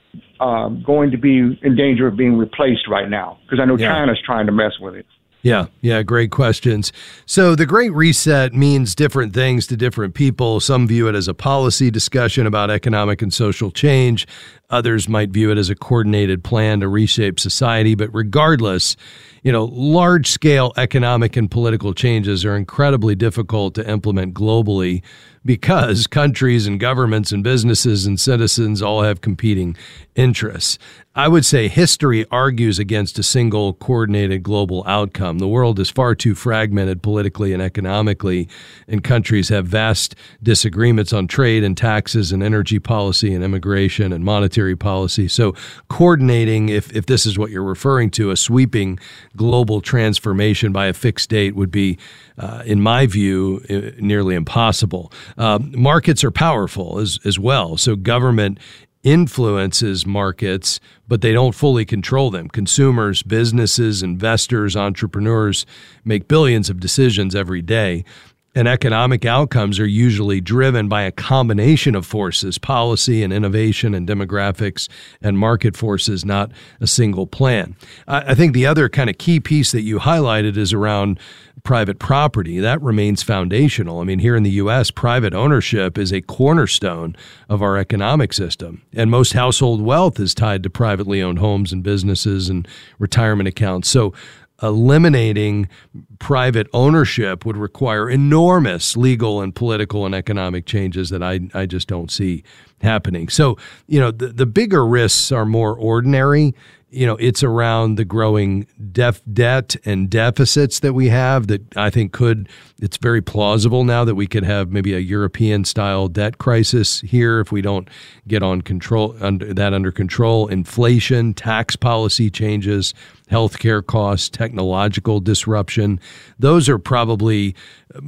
uh, going to be in danger of being replaced right now? Because I know yeah. China's trying to mess with it. Yeah, yeah, great questions. So the Great Reset means different things to different people. Some view it as a policy discussion about economic and social change. Others might view it as a coordinated plan to reshape society. But regardless, you know, large-scale economic and political changes are incredibly difficult to implement globally because countries and governments and businesses and citizens all have competing interests. I would say history argues against a single coordinated global outcome. The world is far too fragmented politically and economically, and countries have vast disagreements on trade and taxes and energy policy and immigration and monetary policy. So coordinating, if, if this is what you're referring to, a sweeping global transformation by a fixed date would be, uh, in my view, nearly impossible. Uh, markets are powerful as, as well. So government influences markets, but they don't fully control them. Consumers, businesses, investors, entrepreneurs make billions of decisions every day. And economic outcomes are usually driven by a combination of forces, policy and innovation and demographics and market forces, not a single plan. I think the other kind of key piece that you highlighted is around private property. That remains foundational. I mean, here in the U S, private ownership is a cornerstone of our economic system. And most household wealth is tied to privately owned homes and businesses and retirement accounts. So eliminating private ownership would require enormous legal and political and economic changes that I, I just don't see happening. So, you know, the, the bigger risks are more ordinary. You know, it's around the growing def debt and deficits that we have that I think could, it's very plausible now that we could have maybe a European style debt crisis here if we don't get on control, under, that under control. Inflation, tax policy changes, healthcare costs, technological disruption. Those are probably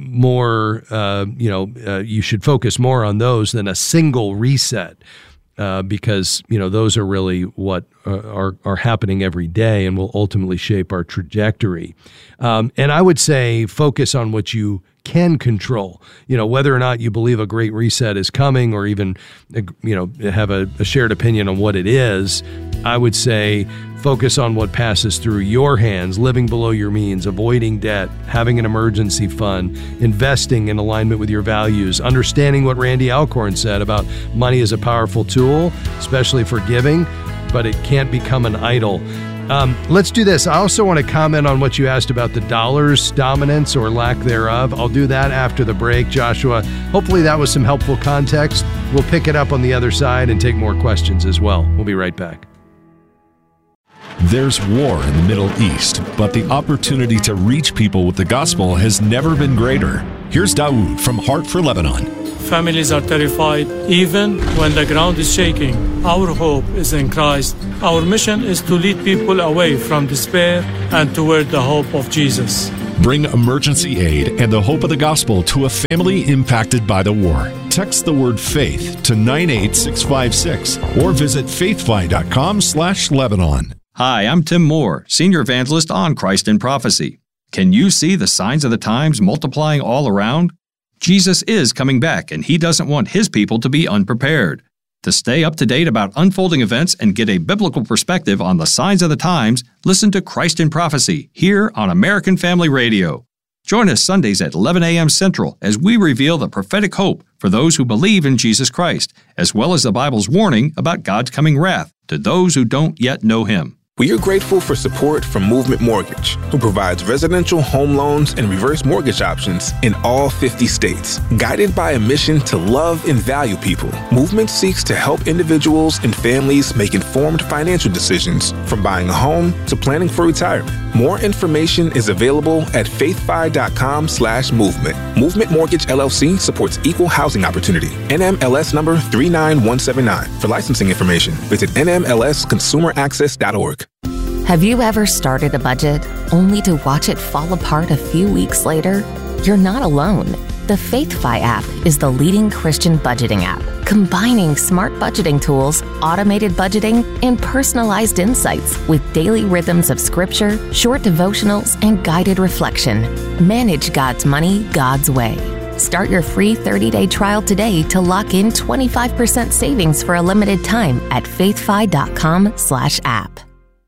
more, uh, you know, uh, you should focus more on those than a single reset. Uh, because, you know, those are really what uh, are, are happening every day and will ultimately shape our trajectory. Um, and I would say focus on what you can control. You know, whether or not you believe a great reset is coming, or even, you know, have a, a shared opinion on what it is, I would say focus on what passes through your hands, living below your means, avoiding debt, having an emergency fund, investing in alignment with your values, understanding what Randy Alcorn said about money is a powerful tool, especially for giving, but it can't become an idol. Um, let's do this. I also want to comment on what you asked about the dollar's dominance or lack thereof. I'll do that after the break, Joshua. Hopefully that was some helpful context. We'll pick it up on the other side and take more questions as well. We'll be right back. There's war in the Middle East, but the opportunity to reach people with the gospel has never been greater. Here's Dawood from Heart for Lebanon. Families are terrified, even when the ground is shaking. Our hope is in Christ. Our mission is to lead people away from despair and toward the hope of Jesus. Bring emergency aid and the hope of the gospel to a family impacted by the war. Text the word faith to nine eight six five six or visit faithfi.com slash Lebanon. Hi, I'm Tim Moore, Senior Evangelist on Christ in Prophecy. Can you see the signs of the times multiplying all around? Jesus is coming back, and He doesn't want His people to be unprepared. To stay up to date about unfolding events and get a biblical perspective on the signs of the times, listen to Christ in Prophecy here on American Family Radio. Join us Sundays at eleven a.m. Central as we reveal the prophetic hope for those who believe in Jesus Christ, as well as the Bible's warning about God's coming wrath to those who don't yet know Him. We are grateful for support from Movement Mortgage, who provides residential home loans and reverse mortgage options in all fifty states. Guided by a mission to love and value people, Movement seeks to help individuals and families make informed financial decisions, from buying a home to planning for retirement. More information is available at faithfi.com slash movement. Movement Mortgage L L C supports equal housing opportunity. N M L S number three nine one seven nine. For licensing information, visit N M L S consumer access dot org. Have you ever started a budget only to watch it fall apart a few weeks later? You're not alone. The FaithFi app is the leading Christian budgeting app, combining smart budgeting tools, automated budgeting, and personalized insights with daily rhythms of scripture, short devotionals, and guided reflection. Manage God's money God's way. Start your free thirty-day trial today to lock in twenty-five percent savings for a limited time at faithfi.com slash app.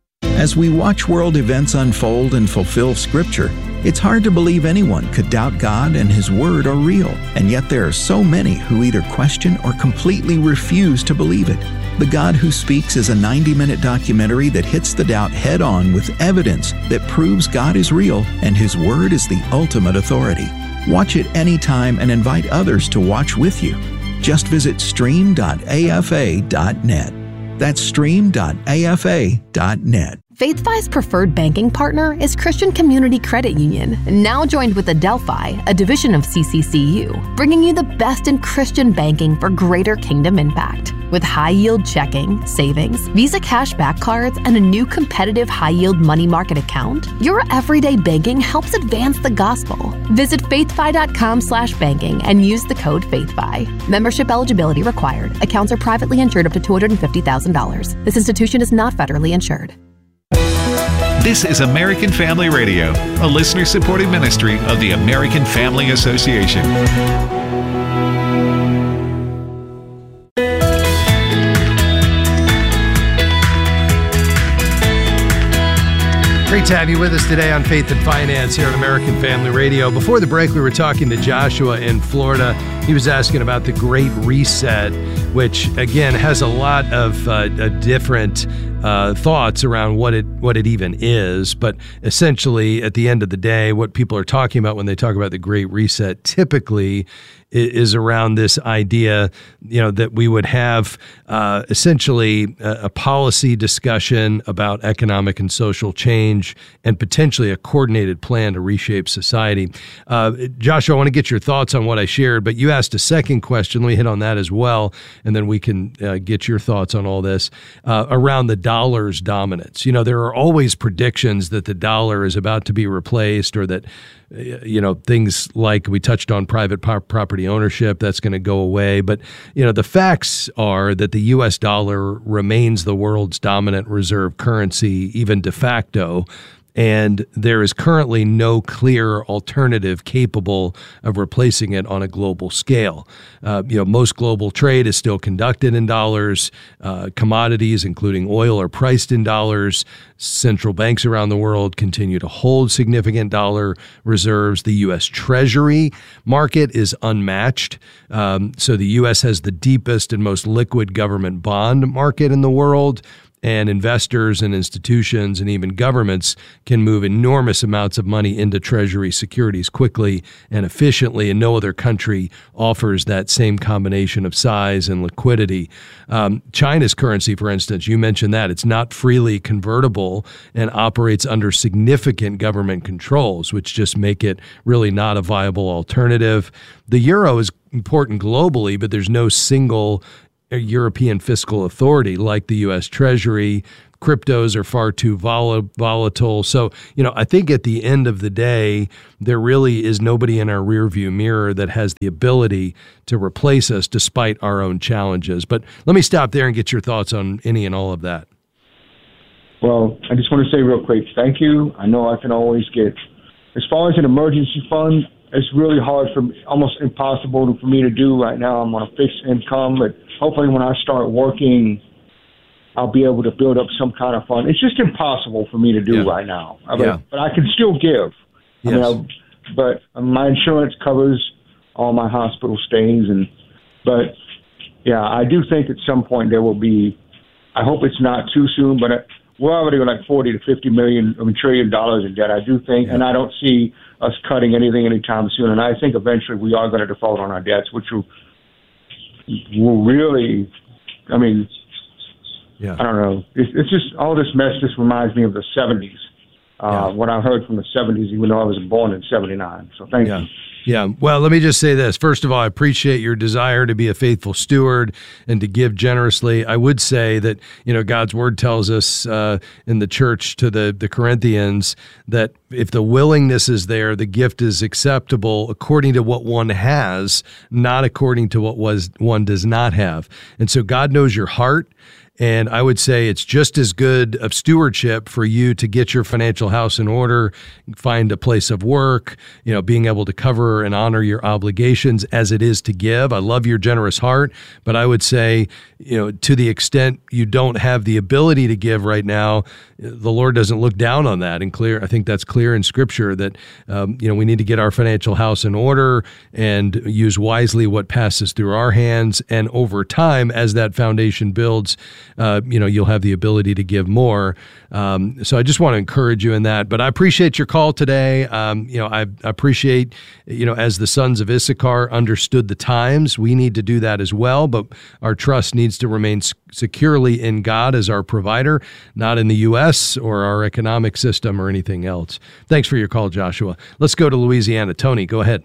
As we watch world events unfold and fulfill Scripture, it's hard to believe anyone could doubt God and His Word are real, and yet there are so many who either question or completely refuse to believe it. The God Who Speaks is a ninety-minute documentary that hits the doubt head-on with evidence that proves God is real and His Word is the ultimate authority. Watch it anytime and invite others to watch with you. Just visit stream dot a f a dot net. That's stream dot a f a dot net. FaithFi's preferred banking partner is Christian Community Credit Union, now joined with Adelphi, a division of C C C U, bringing you the best in Christian banking for greater kingdom impact. With high-yield checking, savings, Visa cashback cards, and a new competitive high-yield money market account, your everyday banking helps advance the gospel. Visit faithfi.com slash banking and use the code FaithFi. Membership eligibility required. Accounts are privately insured up to two hundred fifty thousand dollars. This institution is not federally insured. This is American Family Radio, a listener-supported ministry of the American Family Association. Great to have you with us today on Faith and Finance here on American Family Radio. Before the break, we were talking to Joshua in Florida. He was asking about the Great Reset, which, again, has a lot of uh, different uh, thoughts around what it what it even is. But essentially, at the end of the day, what people are talking about when they talk about the Great Reset typically is around this idea, you know, that we would have uh, essentially a, a policy discussion about economic and social change and potentially a coordinated plan to reshape society. Uh, Joshua, I want to get your thoughts on what I shared, but you asked a second question. Let me hit on that as well, and then we can uh, get your thoughts on all this uh, around the dollar's dominance. You know, there are always predictions that the dollar is about to be replaced, or that, you know, things like we touched on private property ownership, that's going to go away. But, you know, the facts are that the U S dollar remains the world's dominant reserve currency, even de facto. and there is currently no clear alternative capable of replacing it on a global scale. Uh, you know, most global trade is still conducted in dollars. Uh, commodities, including oil, are priced in dollars. Central banks around the world continue to hold significant dollar reserves. The U S Treasury market is unmatched. Um, so the U S has the deepest and most liquid government bond market in the world. And investors and institutions and even governments can move enormous amounts of money into Treasury securities quickly and efficiently, and no other country offers that same combination of size and liquidity. Um, China's currency, for instance, you mentioned that. It's not freely convertible and operates under significant government controls, which just make it really not a viable alternative. The euro is important globally, but there's no single a European fiscal authority like the U S Treasury. Cryptos are far too vol- volatile. So, you know, I think at the end of the day, there really is nobody in our rearview mirror that has the ability to replace us despite our own challenges. But let me stop there and get your thoughts on any and all of that. Well, I just want to say real quick, thank you. I know I can always get, as far as an emergency fund, it's really hard for me, almost impossible for me to do right now. I'm on a fixed income, but hopefully when I start working, I'll be able to build up some kind of fund. It's just impossible for me to do yeah. right now. I mean, yeah. But I can still give. Yes. I mean, I, but my insurance covers all my hospital stays. and But, yeah, I do think at some point there will be, I hope it's not too soon, but we're already like forty to fifty million, I mean, trillion dollars in debt, I do think, yeah. and I don't see us cutting anything anytime soon. And I think eventually we are going to default on our debts, which will, will really, I mean, yeah. I don't know. It's, it's just, all this mess just reminds me of the seventies. Uh, yeah. What I heard from the seventies, even though I was born in seventy-nine. So thank yeah. you. Yeah. Well, let me just say this. First of all, I appreciate your desire to be a faithful steward and to give generously. I would say that, you know, God's word tells us uh, in the church to the, the Corinthians that if the willingness is there, the gift is acceptable according to what one has, not according to what was one does not have. And so God knows your heart. And I would say it's just as good of stewardship for you to get your financial house in order, find a place of work, you know, being able to cover and honor your obligations as it is to give. I love your generous heart, but I would say, you know, to the extent you don't have the ability to give right now, the Lord doesn't look down on that. And clear, I think that's clear in Scripture that, um, you know, we need to get our financial house in order and use wisely what passes through our hands. And over time, as that foundation builds, Uh, you know, you'll have the ability to give more. Um, so I just want to encourage you in that. But I appreciate your call today. Um, you know, I, I appreciate, you know, as the sons of Issachar understood the times, we need to do that as well. But our trust needs to remain s- securely in God as our provider, not in the U S or our economic system or anything else. Thanks for your call, Joshua. Let's go to Louisiana. Tony, go ahead.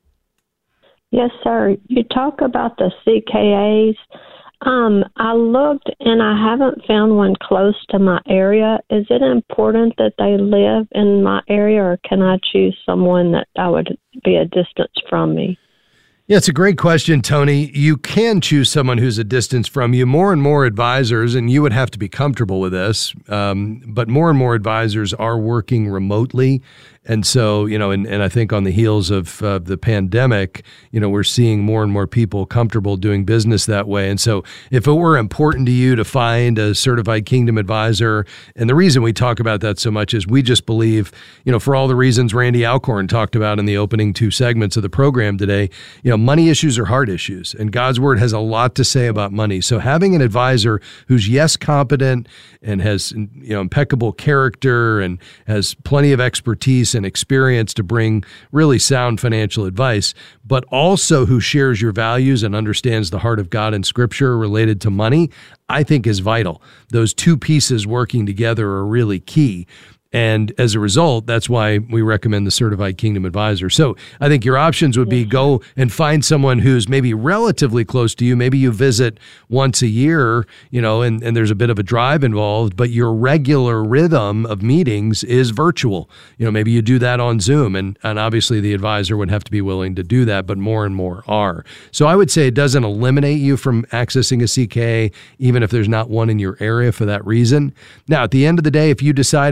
Yes, sir. You talk about the C K As. Um, I looked and I haven't found one close to my area. Is it important that they live in my area, or can I choose someone that I would be a distance from me? Yeah, it's a great question, Tony. You can choose someone who's a distance from you. More and more advisors, and you would have to be comfortable with this, um, but more and more advisors are working remotely. And so, you know, and, and I think on the heels of uh, the pandemic, you know, we're seeing more and more people comfortable doing business that way. And so if it were important to you to find a certified Kingdom advisor, and the reason we talk about that so much is we just believe, you know, for all the reasons Randy Alcorn talked about in the opening two segments of the program today, you know, money issues are hard issues, and God's word has a lot to say about money. So having an advisor who's, yes, competent and has, you know, impeccable character and has plenty of expertise and experience to bring really sound financial advice, but also who shares your values and understands the heart of God in Scripture related to money, I think is vital. Those two pieces working together are really key. And as a result, that's why we recommend the Certified Kingdom Advisor. So I think your options would be go and find someone who's maybe relatively close to you. Maybe you visit once a year, you know, and, and there's a bit of a drive involved, but your regular rhythm of meetings is virtual. You know, maybe you do that on Zoom, and, and obviously the advisor would have to be willing to do that, but more and more are. So I would say it doesn't eliminate you from accessing a C K, even if there's not one in your area for that reason. Now, at the end of the day, if you decided, I want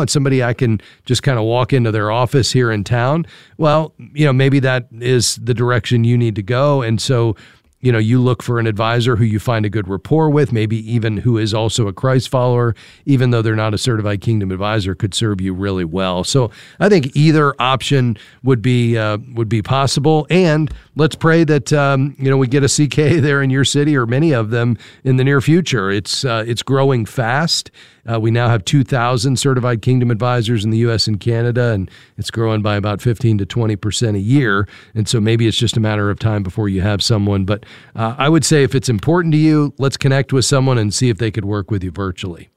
want somebody I can just kind of walk into their office here in town. Well, you know, maybe that is the direction you need to go. And so, you know, you look for an advisor who you find a good rapport with, maybe even who is also a Christ follower, even though they're not a certified Kingdom advisor, could serve you really well. So I think either option would be uh, would be possible. And let's pray that um, you know we get a C K A there in your city, or many of them in the near future. It's uh, it's growing fast. Uh, we now have two thousand certified Kingdom advisors in the U S and Canada, and it's growing by about fifteen to twenty percent a year. And so maybe it's just a matter of time before you have someone. But uh, I would say if it's important to you, let's connect with someone and see if they could work with you virtually.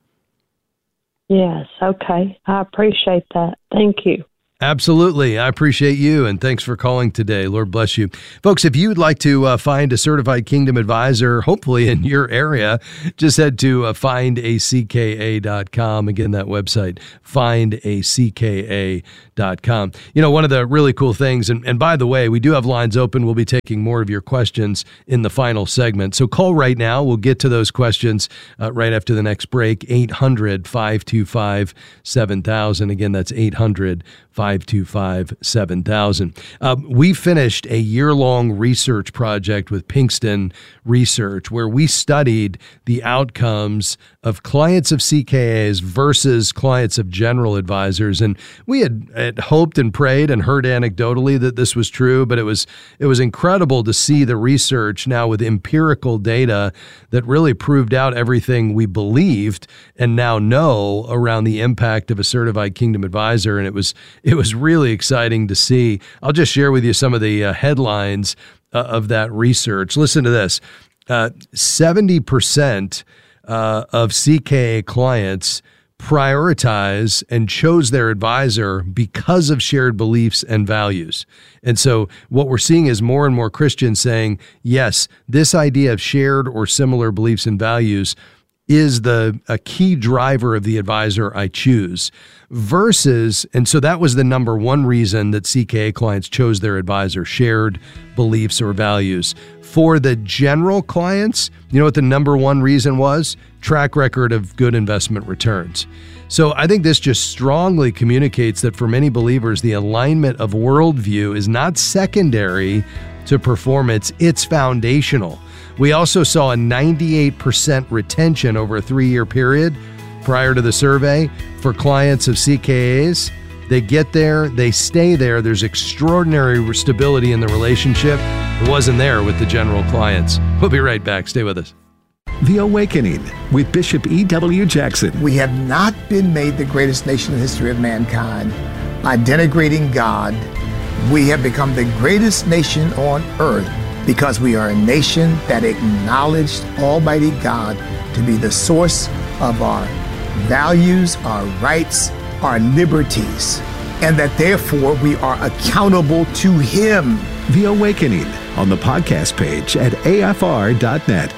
Yes, okay. I appreciate that. Thank you. Absolutely. I appreciate you, and thanks for calling today. Lord bless you. Folks, if you'd like to uh, find a certified Kingdom advisor, hopefully in your area, just head to uh, find a c k a dot com. Again, that website, find a c k a dot com. You know, one of the really cool things, and, and by the way, we do have lines open. We'll be taking more of your questions in the final segment. So call right now. We'll get to those questions uh, right after the next break. eight hundred, five two five, seven thousand. Again, that's eight hundred, five two five, seven thousand. Uh, we finished a year-long research project with Pinkston Research where we studied the outcomes of clients of C K As versus clients of general advisors. And we had, had hoped and prayed and heard anecdotally that this was true, but it was it was incredible to see the research now with empirical data that really proved out everything we believed and now know around the impact of a certified Kingdom advisor. And it was it was really exciting to see. I'll just share with you some of the uh, headlines uh, of that research. Listen to this. Uh, seventy percent uh, of C K A clients prioritize and chose their advisor because of shared beliefs and values. And so what we're seeing is more and more Christians saying, yes, this idea of shared or similar beliefs and values is the a key driver of the advisor I choose versus, and so that was the number one reason that C K A clients chose their advisor, shared beliefs or values. For the general clients, you know what the number one reason was? Track record of good investment returns. So I think this just strongly communicates that for many believers, the alignment of worldview is not secondary to performance, it's foundational. We also saw a ninety-eight percent retention over a three-year period prior to the survey for clients of C K As. They get there, they stay there. There's extraordinary stability in the relationship. It wasn't there with the general clients. We'll be right back. Stay with us. The Awakening with Bishop E W. Jackson. We have not been made the greatest nation in the history of mankind by denigrating God. We have become the greatest nation on earth because we are a nation that acknowledged Almighty God to be the source of our values, our rights, our liberties, and that therefore we are accountable to Him. The Awakening on the podcast page at A F R dot net.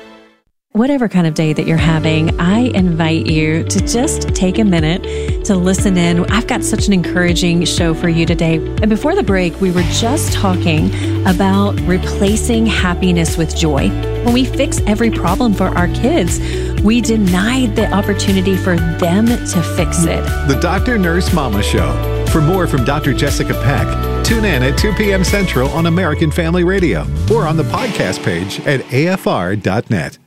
Whatever kind of day that you're having, I invite you to just take a minute to listen in. I've got such an encouraging show for you today. And before the break, we were just talking about replacing happiness with joy. When we fix every problem for our kids, we denied the opportunity for them to fix it. The Doctor Nurse Mama Show. For more from Doctor Jessica Peck, tune in at two p.m. Central on American Family Radio or on the podcast page at A F R dot net.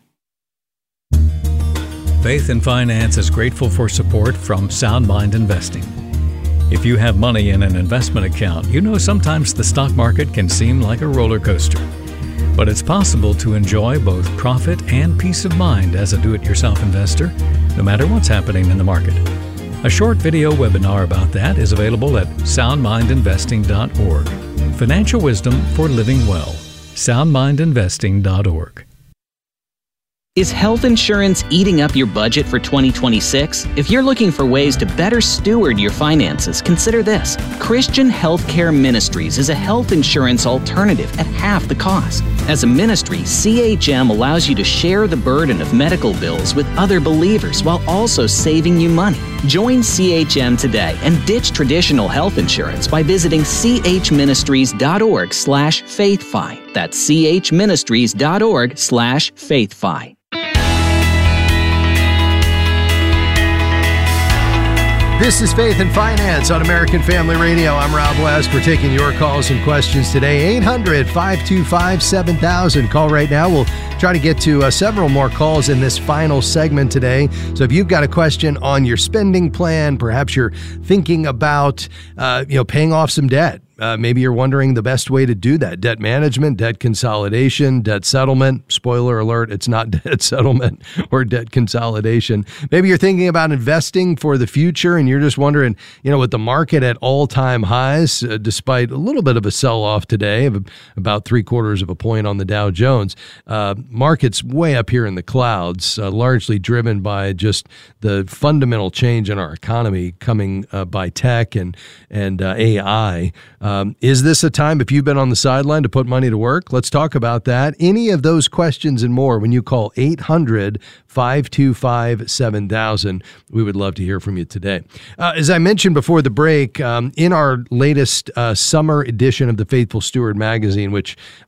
Faith and Finance is grateful for support from Sound Mind Investing. If you have money in an investment account, you know sometimes the stock market can seem like a roller coaster. But it's possible to enjoy both profit and peace of mind as a do-it-yourself investor, no matter what's happening in the market. A short video webinar about that is available at sound mind investing dot org. Financial wisdom for living well. sound mind investing dot org. Is health insurance eating up your budget for twenty twenty-six? If you're looking for ways to better steward your finances, consider this. Christian Healthcare Ministries is a health insurance alternative at half the cost. As a ministry, C H M allows you to share the burden of medical bills with other believers while also saving you money. Join C H M today and ditch traditional health insurance by visiting c h ministries dot org slash faithfi. That's c h ministries dot org slash faithfi. This is Faith and Finance on American Family Radio. I'm Rob West. We're taking your calls and questions today. eight hundred, five two five, seven thousand. Call right now. We'll try to get to uh, several more calls in this final segment today. So if you've got a question on your spending plan, perhaps you're thinking about uh, you know, paying off some debt. Uh, maybe you're wondering the best way to do that. Debt management, debt consolidation, debt settlement. Spoiler alert, it's not debt settlement or debt consolidation. Maybe you're thinking about investing for the future and you're just wondering, you know, with the market at all-time highs, uh, despite a little bit of a sell-off today of about three quarters of a point on the Dow Jones, uh, market's way up here in the clouds, uh, largely driven by just the fundamental change in our economy coming uh, by tech and, and uh, A I. Um, is this a time, if you've been on the sideline, to put money to work? Let's talk about that. Any of those questions and more when you call eight hundred, five two five, seven thousand. We would love to hear from you today. Uh, as I mentioned before the break, um, in our latest uh, summer edition of the Faithful Steward magazine, which